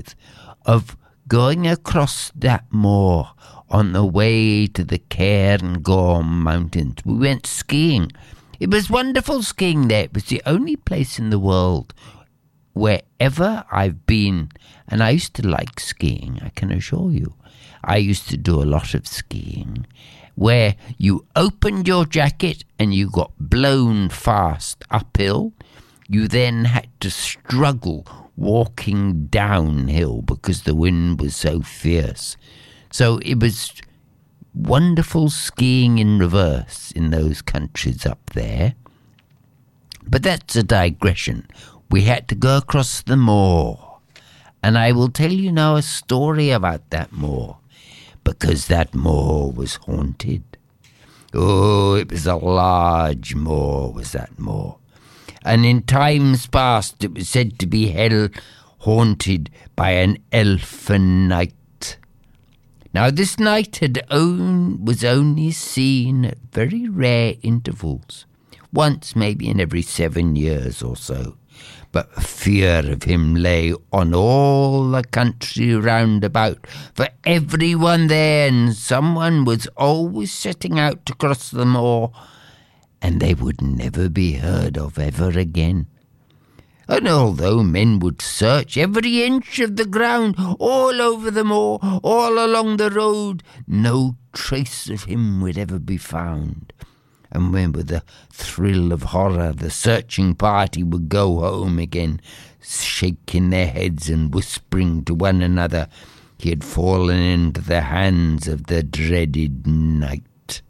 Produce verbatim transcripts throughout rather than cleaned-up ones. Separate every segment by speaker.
Speaker 1: with of going across that moor on the way to the Cairngorm Mountains. We went skiing. It was wonderful skiing there. It was the only place in the world wherever I've been, and I used to like skiing, I can assure you. I used to do a lot of skiing, where you opened your jacket and you got blown fast uphill. You then had to struggle walking downhill because the wind was so fierce. So it was wonderful skiing in reverse in those countries up there. But that's a digression. We had to go across the moor. And I will tell you now a story about that moor, because that moor was haunted. Oh, it was a large moor, was that moor. And in times past it was said to be held haunted by an elfin knight. Now this knight had own, was only seen at very rare intervals, once maybe in every seven years or so. But fear of him lay on all the country round about, for everyone there and someone was always setting out to cross the moor, and they would never be heard of ever again. And although men would search every inch of the ground, all over the moor, all along the road, no trace of him would ever be found. And when, with a thrill of horror, the searching party would go home again, shaking their heads and whispering to one another, he had fallen into the hands of the dreaded knight.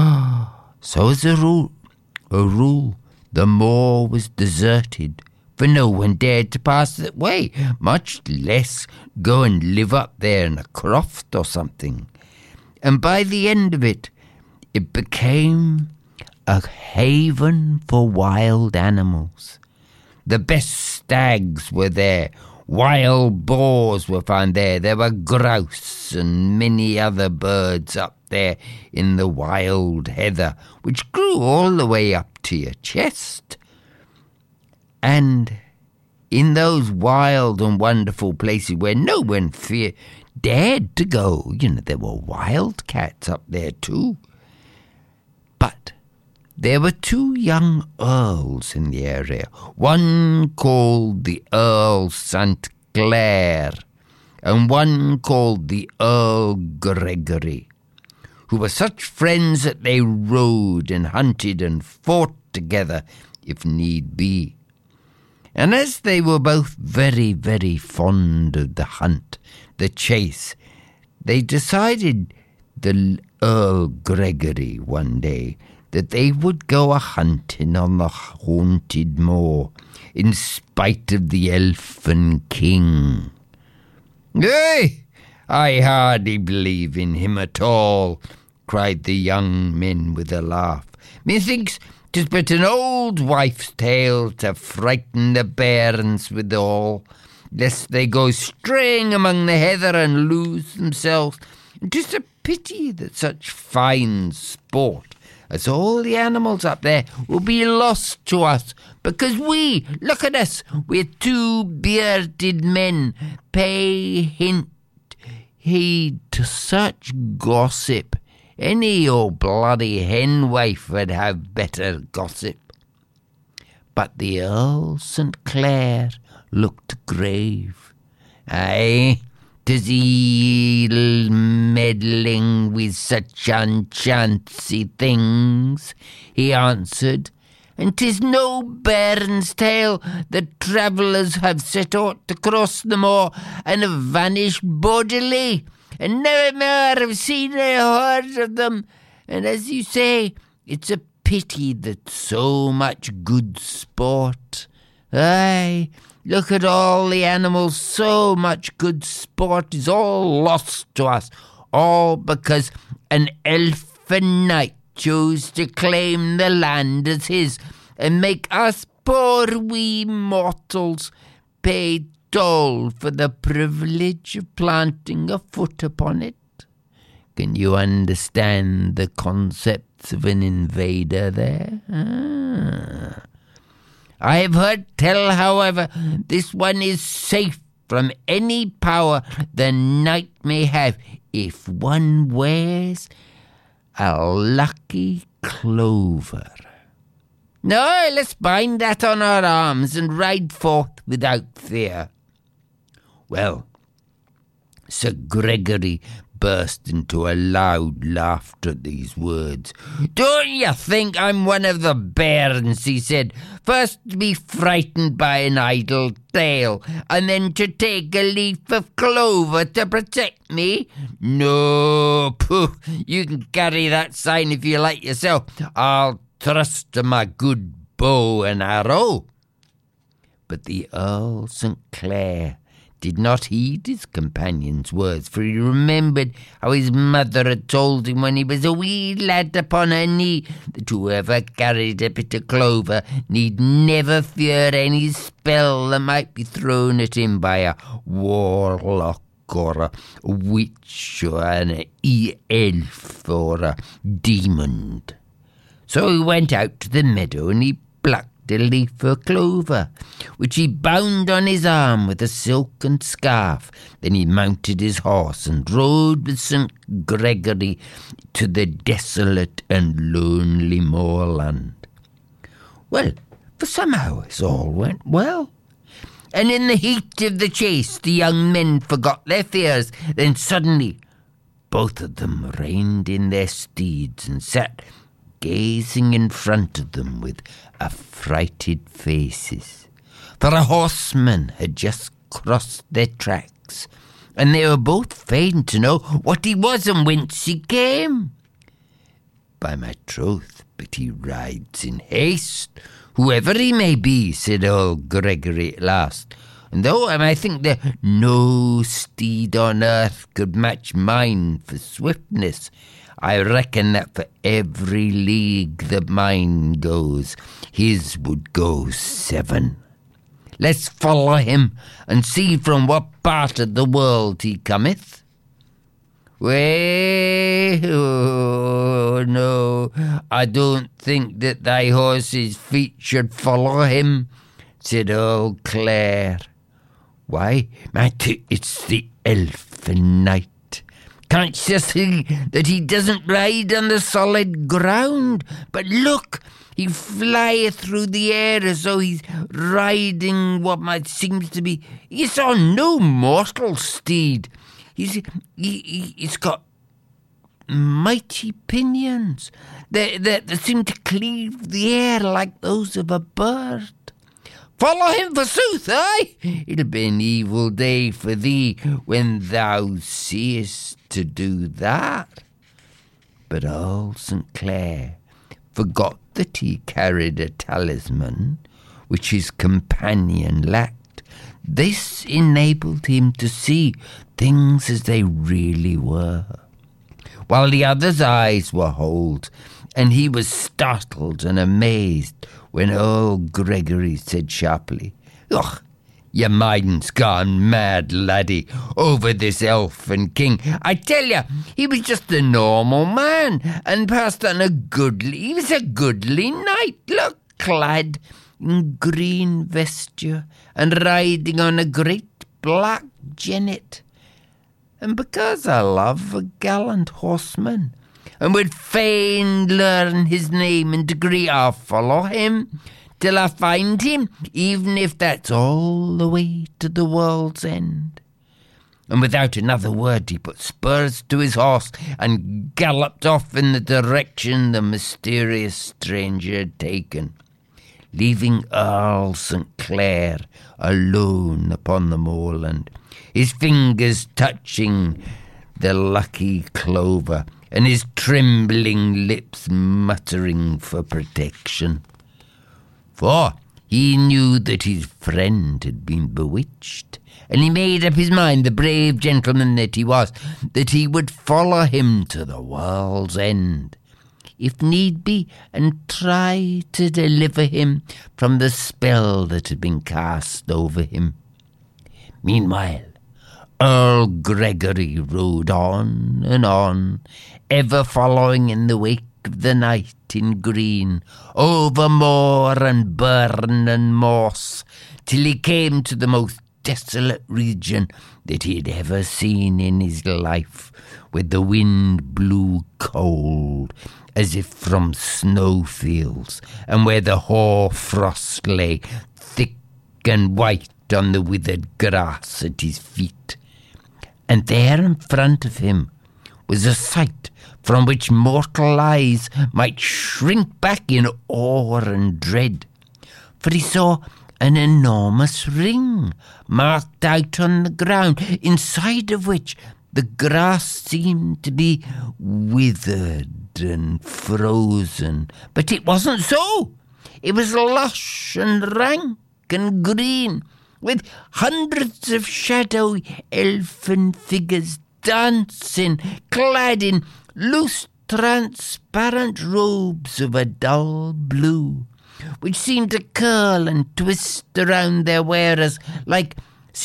Speaker 1: So as a rule, a rule, the moor was deserted, for no one dared to pass that way, much less go and live up there in a croft or something. And by the end of it, it became a haven for wild animals. The best stags were there. Wild boars were found there. There were grouse and many other birds up there in the wild heather, which grew all the way up to your chest. And in those wild and wonderful places where no one fear, dared to go, you know, there were wildcats up there too. But there were two young earls in the area, one called the Earl Saint Clair and one called the Earl Gregory, who were such friends that they rode and hunted and fought together if need be. And as they were both very, very fond of the hunt, the chase, they decided, the Earl Gregory one day, that they would go a-hunting on the haunted moor, in spite of the elfin king. "Hey, I hardly believe in him at all," cried the young men with a laugh. "Methinks 'tis but an old wife's tale to frighten the bairns withal, lest they go straying among the heather and lose themselves. 'Tis a pity that such fine sport as all the animals up there will be lost to us, because we, look at us, we're two bearded men, pay hint heed to such gossip. Any old bloody henwife would have better gossip." But the Earl Saint Clair looked grave. "Aye, 'tis ill meddling with such unchancy things," he answered, "and 'tis no bairn's tale that travellers have set out to cross the moor and have vanished bodily, and never more have seen or heard of them. And as you say, it's a pity that so much good sport, aye, look at all the animals, so much good sport is all lost to us, all because an elfin knight chose to claim the land as his and make us poor wee mortals pay toll for the privilege of planting a foot upon it. Can you understand the concepts of an invader there? Ah. I have heard tell, however, this one is safe from any power the knight may have if one wears a lucky clover. No, let's bind that on our arms and ride forth without fear." Well, Sir Gregory burst into a loud laughter at these words. "Don't you think I'm one of the bairns," he said, "first to be frightened by an idle tale, and then to take a leaf of clover to protect me? No, pooh, you can carry that sign if you like yourself. I'll trust to my good bow and arrow." But the Earl Saint Clair did not heed his companion's words, for he remembered how his mother had told him when he was a wee lad upon her knee that whoever carried a bit of clover need never fear any spell that might be thrown at him by a warlock or a witch or an elf or a demon. So he went out to the meadow and he plucked a leaf of clover, which he bound on his arm with a silken scarf. Then he mounted his horse and rode with Saint Gregory to the desolate and lonely moorland. Well, for some hours all went well, and in the heat of the chase the young men forgot their fears. Then suddenly both of them reined in their steeds and sat gazing in front of them with affrighted faces. For a horseman had just crossed their tracks, and they were both fain to know what he was and whence he came. "By my troth, but he rides in haste, whoever he may be," said old Gregory at last. "And though I might think that no steed on earth could match mine for swiftness, I reckon that for every league that mine goes, his would go seven. Let's follow him and see from what part of the world he cometh." "Well, oh, no, I don't think that thy horse's feet should follow him," said old Clare. "Why, man, it's the Elfin Knight. Can't you see that he doesn't ride on the solid ground? But look, he flieth through the air as though he's riding what might seem to be... He's on no mortal steed. He's, he, he, he's got mighty pinions that, that, that seem to cleave the air like those of a bird. Follow him, forsooth, aye? It'll be an evil day for thee when thou seest to do that." But old Saint Clair forgot that he carried a talisman which his companion lacked. This enabled him to see things as they really were, while the other's eyes were holed, and he was startled and amazed when old Gregory said sharply, "Och, your mind's gone mad, laddie, over this elfin king. I tell you, he was just a normal man, and passed on a goodly, he was a goodly knight, look, clad in green vesture, and riding on a great black jennet. And because I love a gallant horseman, and would fain learn his name and degree, I'll follow him till I find him, even if that's all the way to the world's end." And without another word he put spurs to his horse and galloped off in the direction the mysterious stranger had taken, leaving Earl Saint Clair alone upon the moorland, his fingers touching the lucky clover, and his trembling lips muttering for protection. For he knew that his friend had been bewitched, and he made up his mind, the brave gentleman that he was, that he would follow him to the world's end, if need be, and try to deliver him from the spell that had been cast over him. Meanwhile, Earl Gregory rode on and on, ever following in the wake of the knight in green, over moor and burn and moss, till he came to the most desolate region that he had ever seen in his life, where the wind blew cold, as if from snowfields, and where the hoar frost lay thick and white on the withered grass at his feet. And there in front of him was a sight from which mortal eyes might shrink back in awe and dread. For he saw an enormous ring marked out on the ground, inside of which the grass seemed to be withered and frozen. But it wasn't so. It was lush and rank and green, with hundreds of shadowy elfin figures dancing, clad in loose transparent robes of a dull blue, which seemed to curl and twist around their wearers like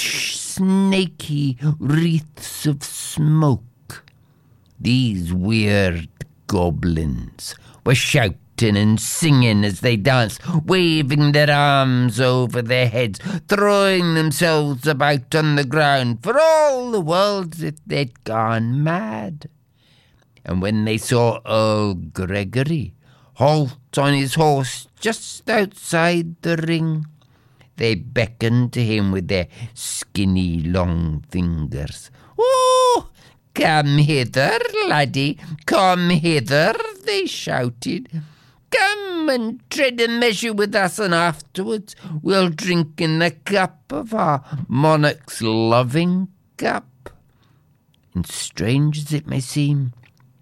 Speaker 1: snaky wreaths of smoke. These weird goblins were shouting and singing as they danced, waving their arms over their heads, throwing themselves about on the ground for all the world as if they'd gone mad. And when they saw Earl Gregory halt on his horse just outside the ring, they beckoned to him with their skinny long fingers. "Oh, come hither, laddie, come hither," they shouted. "Come and tread a measure with us, and afterwards we'll drink in the cup of our monarch's loving cup." And strange as it may seem,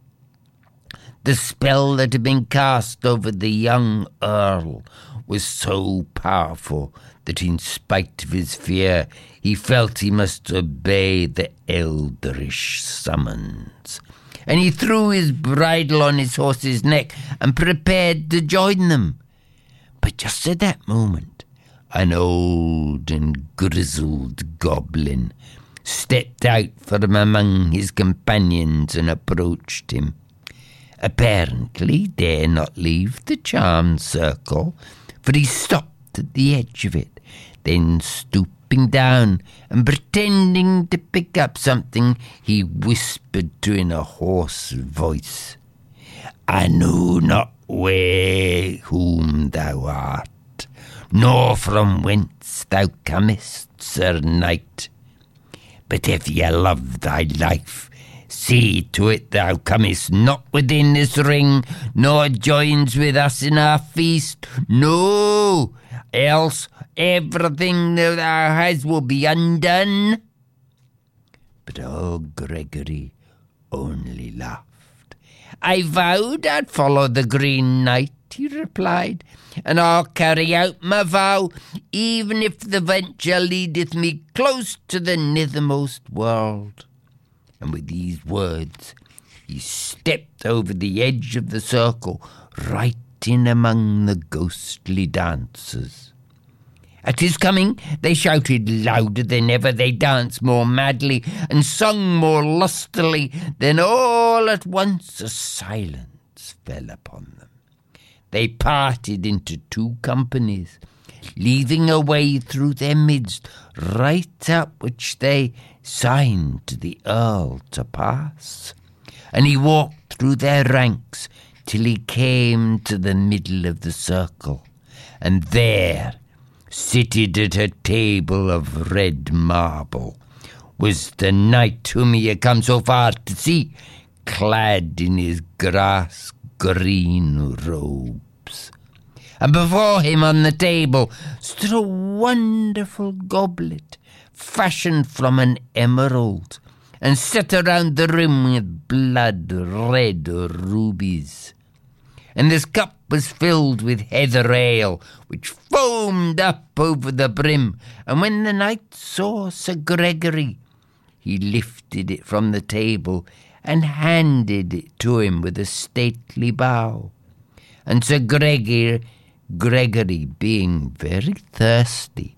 Speaker 1: the spell that had been cast over the young Earl was so powerful that in spite of his fear, he felt he must obey the eldritch summons. And he threw his bridle on his horse's neck and prepared to join them. But just at that moment, an old and grizzled goblin stepped out from among his companions and approached him. Apparently dare not leave the charmed circle, for he stopped at the edge of it, then stooping down and pretending to pick up something, he whispered to in a hoarse voice, "I know not where whom thou art, nor from whence thou comest, Sir Knight. But if ye love thy life, see to it thou comest not within this ring, nor joins with us in our feast. No, else everything that thou hast will be undone." But Earl Gregory only laughed. "I vowed I'd follow the Green Knight," he replied, "and I'll carry out my vow, even if the venture leadeth me close to the nethermost world." And with these words, he stepped over the edge of the circle, right in among the ghostly dancers. At his coming, they shouted louder than ever, they danced more madly, and sung more lustily. Then all at once a silence fell upon them. They parted into two companies, leaving a way through their midst, right up which they signed to the Earl to pass. And he walked through their ranks till he came to the middle of the circle, and there, seated at a table of red marble, was the knight whom he had come so far to see, clad in his grass-green robes. And before him on the table stood a wonderful goblet, fashioned from an emerald, and set around the rim with blood-red rubies. And this cup was filled with heather ale, which foamed up over the brim. And when the knight saw Sir Gregory, he lifted it from the table and handed it to him with a stately bow. And Sir Gregory, Gregory being very thirsty,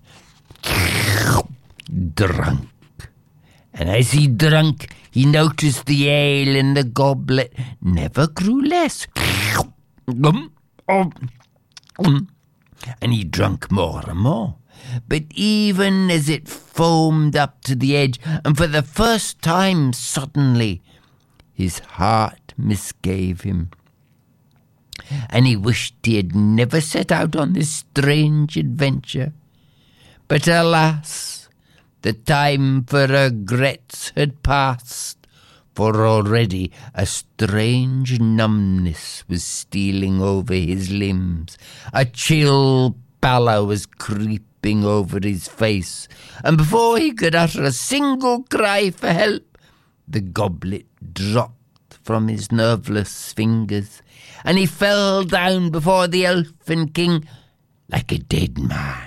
Speaker 1: drunk. And as he drank, he noticed the ale in the goblet never grew less. And he drank more and more, but even as it foamed up to the edge, and for the first time suddenly, his heart misgave him, and he wished he had never set out on this strange adventure. But alas, the time for regrets had passed, for already a strange numbness was stealing over his limbs. A chill pallor was creeping over his face, and before he could utter a single cry for help, the goblet dropped from his nerveless fingers, and he fell down before the Elfin King like a dead man.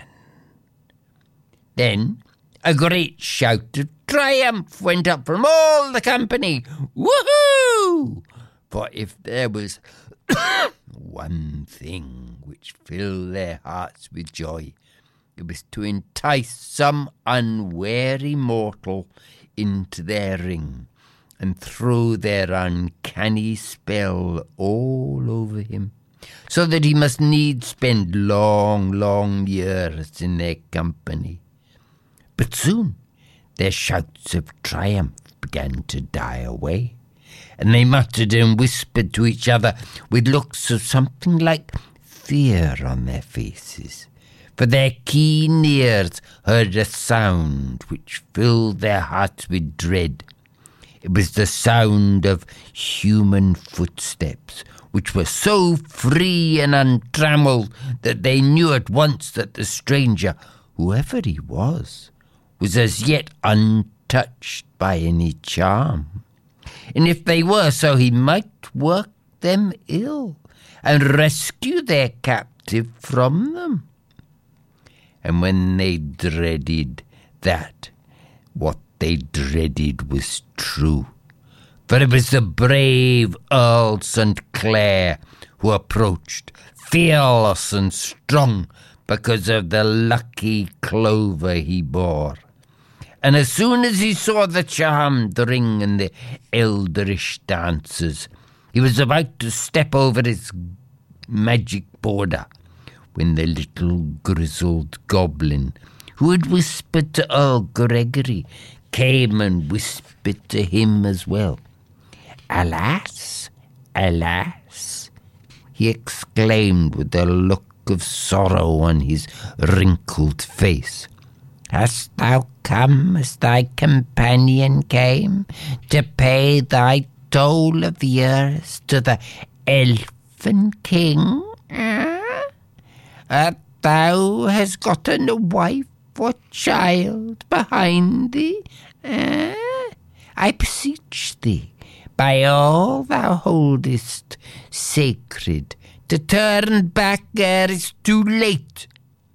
Speaker 1: Then a great shout of triumph went up from all the company. Woohoo! For if there was one thing which filled their hearts with joy, it was to entice some unwary mortal into their ring and throw their uncanny spell all over him, so that he must needs spend long, long years in their company. But soon their shouts of triumph began to die away, and they muttered and whispered to each other with looks of something like fear on their faces, for their keen ears heard a sound which filled their hearts with dread. It was the sound of human footsteps, which were so free and untrammeled that they knew at once that the stranger, whoever he was, was as yet untouched by any charm. And if they were so, he might work them ill and rescue their captive from them. And when they dreaded that, what they dreaded was true, for it was the brave Earl Saint Clair who approached, fearless and strong, because of the lucky clover he bore. And as soon as he saw the charmed ring and the eldritch dancers, he was about to step over its magic border, when the little grizzled goblin, who had whispered to Earl Gregory, came and whispered to him as well. "Alas, alas," he exclaimed with a look of sorrow on his wrinkled face. "Hast thou come as thy companion came, to pay thy toll of years to the Elfin King? Eh? Art thou hast gotten a wife or child behind thee? Eh? I beseech thee, by all thou holdest sacred, to turn back ere it's too late."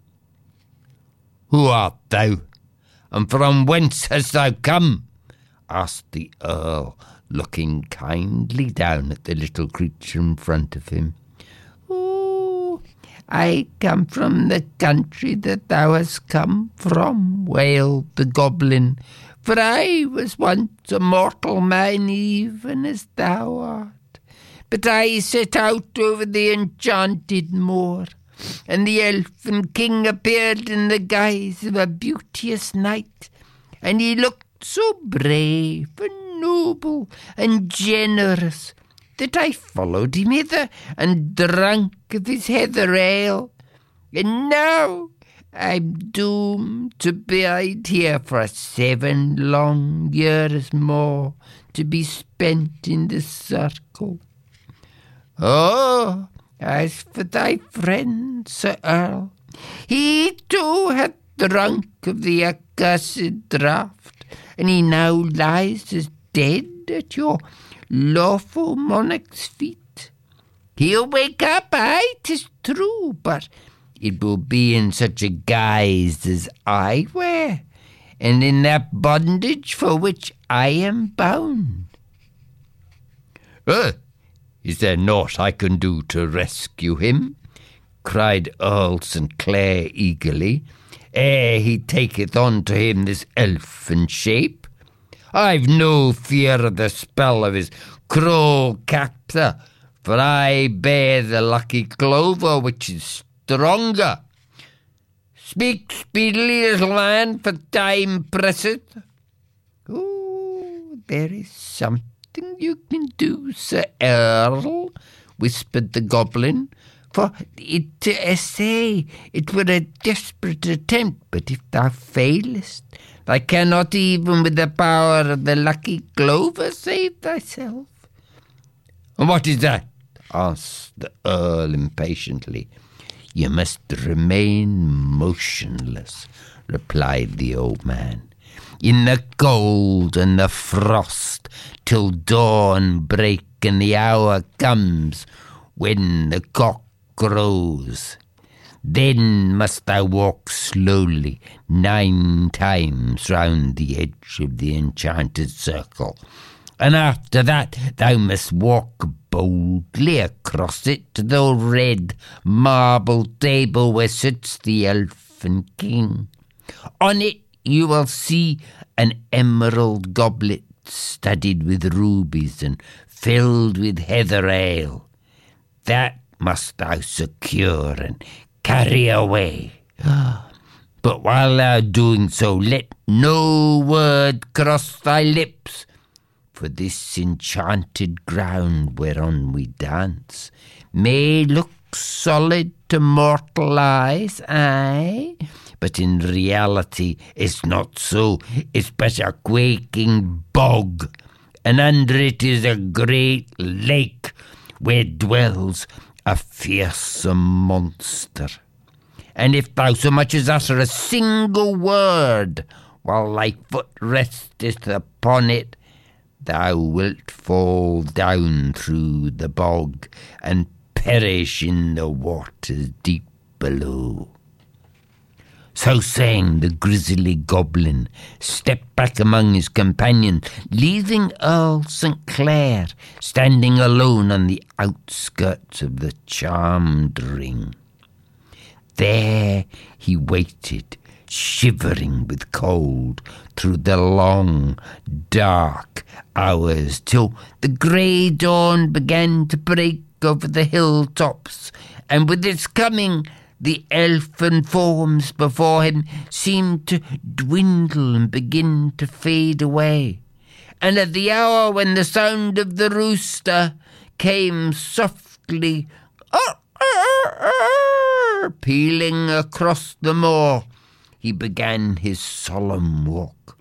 Speaker 1: "Who art thou, and from whence hast thou come?" asked the Earl, looking kindly down at the little creature in front of him. "Oh, I come from the country that thou hast come from," wailed the goblin, "for I was once a mortal man even as thou art. But I set out over the enchanted moor, and the Elfin King appeared in the guise of a beauteous knight, and he looked so brave and noble and generous that I followed him hither and drank of his heather ale. And now I'm doomed to bide here for seven long years more, to be spent in the circle. Oh, as for thy friend, Sir Earl, he too hath drunk of the accursed draught, and he now lies as dead at your lawful monarch's feet. He'll wake up, aye, 'tis true, but it will be in such a guise as I wear, and in that bondage for which I am bound." "Uh, is there naught I can do to rescue him?" cried Earl Saint Clair eagerly, "ere he taketh on to him this elfin shape. I've no fear of the spell of his cruel captor, for I bear the lucky clover which is stronger." Speak speedily, little man, for time presseth. Oh, there is something you can do, Sir Earl, whispered the goblin. For it to essay, it were a desperate attempt, but if thou failest, thou cannot even with the power of the lucky clover save thyself. And what is that? Asked the Earl impatiently. You must remain motionless, replied the old man, in the cold and the frost, till dawn break and the hour comes when the cock crows. Then must thou walk slowly nine times round the edge of the enchanted circle, and after that thou must walk boldly across it to the red marble table where sits the elfin king. On it you will see an emerald goblet studded with rubies and filled with heather ale. That must thou secure and carry away. But while thou art doing so, let no word cross thy lips, for this enchanted ground whereon we dance may look solid to mortal eyes, aye, but in reality it's not so. It's but a quaking bog, and under it is a great lake where dwells a fearsome monster. And if thou so much as utter a single word while thy foot resteth upon it, thou wilt fall down through the bog and perish in the waters deep below. So saying, the grisly goblin stepped back among his companions, leaving Earl Saint Clair standing alone on the outskirts of the charmed ring. There he waited, shivering with cold, through the long, dark hours, till the grey dawn began to break over the hilltops, and with its coming the elfin forms before him seemed to dwindle and begin to fade away. And at the hour when the sound of the rooster came softly "Arr, arr, arr," pealing across the moor, he began his solemn walk.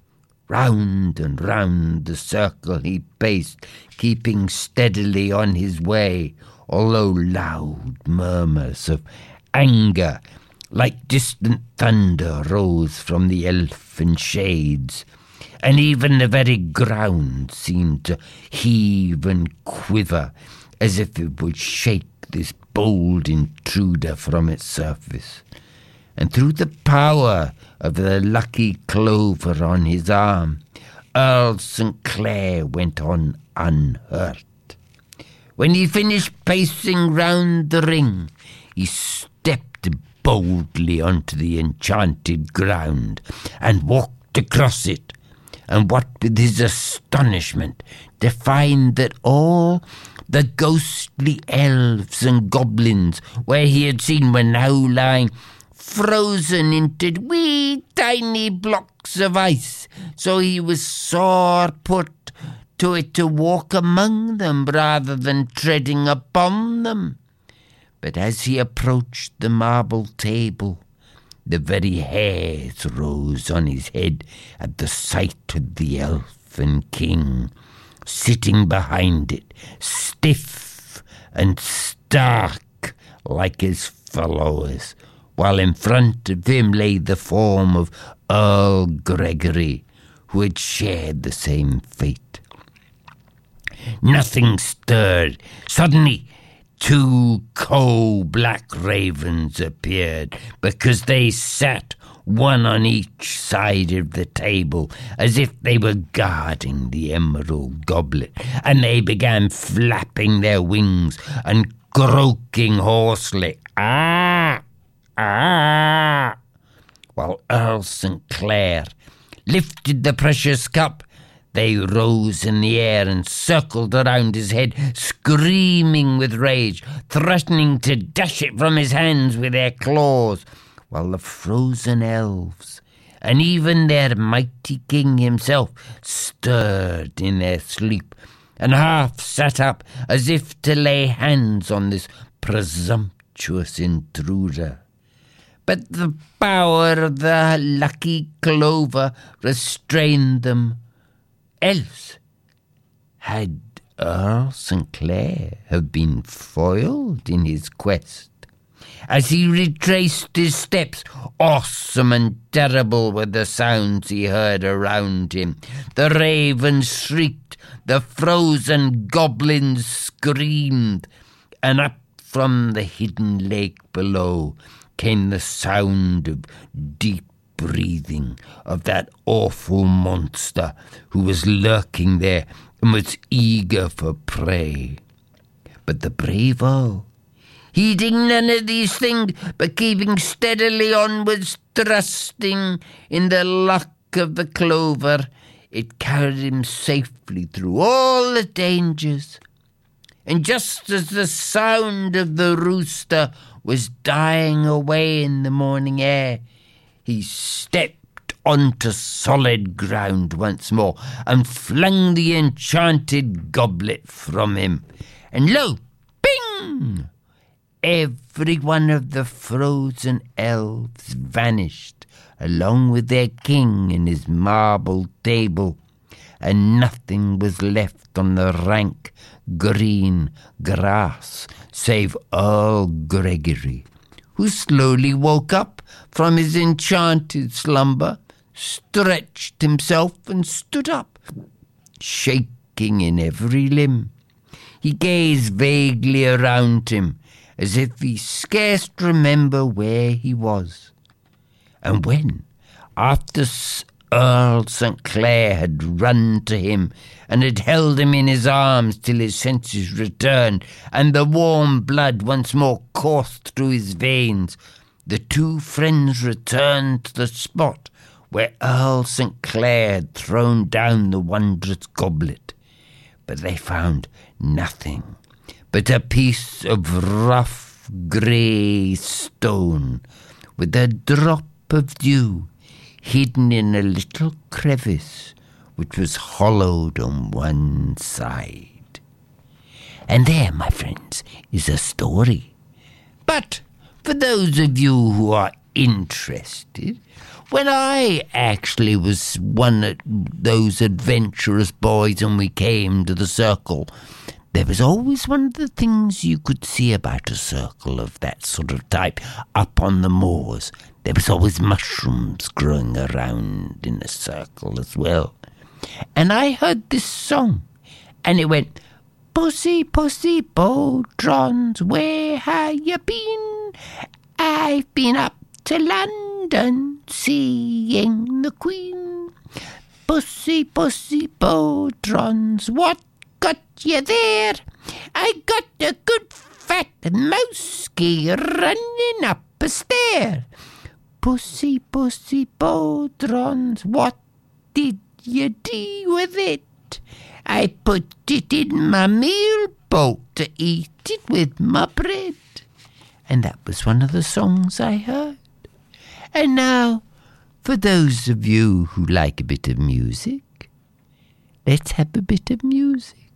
Speaker 1: Round and round the circle he paced, keeping steadily on his way, although loud murmurs of anger, like distant thunder, rose from the elfin shades, and even the very ground seemed to heave and quiver as if it would shake this bold intruder from its surface. And through the power of the lucky clover on his arm, Earl Saint Clair went on unhurt. When he finished pacing round the ring, he stepped boldly onto the enchanted ground and walked across it, and what with his astonishment to find that all the ghostly elves and goblins where he had seen were now lying frozen into wee tiny blocks of ice, so he was sore put to it to walk among them rather than treading upon them. But as he approached the marble table, the very hairs rose on his head at the sight of the elfin king, sitting behind it, stiff and stark like his followers, while in front of him lay the form of Earl Gregory, who had shared the same fate. Nothing stirred. Suddenly, two coal-black ravens appeared, because they sat one on each side of the table, as if they were guarding the emerald goblet, and they began flapping their wings and croaking hoarsely, "Ah! Ah!" while Earl Saint Clair lifted the precious cup. They rose in the air and circled around his head, screaming with rage, threatening to dash it from his hands with their claws, while the frozen elves, and even their mighty king himself, stirred in their sleep, and half sat up as if to lay hands on this presumptuous intruder. But the power of the lucky clover restrained them. Else had Earl Saint Clair have been foiled in his quest. As he retraced his steps, awesome and terrible were the sounds he heard around him. The ravens shrieked, the frozen goblins screamed, and up from the hidden lake below came the sound of deep breathing of that awful monster who was lurking there and was eager for prey. But the brave Earl, heeding none of these things, but keeping steadily onwards, trusting in the luck of the clover, it carried him safely through all the dangers. And just as the sound of the rooster was dying away in the morning air, he stepped onto solid ground once more and flung the enchanted goblet from him. And lo, bing! Every one of the frozen elves vanished, along with their king and his marble table, and nothing was left on the rank green grass save Earl Gregory, who slowly woke up from his enchanted slumber, stretched himself and stood up, shaking in every limb. He gazed vaguely around him, as if he scarce remembered where he was. And when, after Earl Saint Clair had run to him and had held him in his arms till his senses returned and the warm blood once more coursed through his veins, the two friends returned to the spot where Earl Saint Clair had thrown down the wondrous goblet. But they found nothing but a piece of rough grey stone with a drop of dew hidden in a little crevice which was hollowed on one side. And there, my friends, is a story. But for those of you who are interested, when I actually was one of those adventurous boys and we came to the circle, there was always one of the things you could see about a circle of that sort of type up on the moors. There was always mushrooms growing around in a circle as well. And I heard this song, and it went, "Pussy, pussy, Beautrons, where have you been? I've been up to London, seeing the Queen. Pussy, pussy, Beautrons, what got you there? I got a good fat mousey running up a stair. Pussy, pussy, Beautrons, what did you do with it? I put it in my meal boat to eat it with my bread." And that was one of the songs I heard. And now, for those of you who like a bit of music, let's have a bit of music.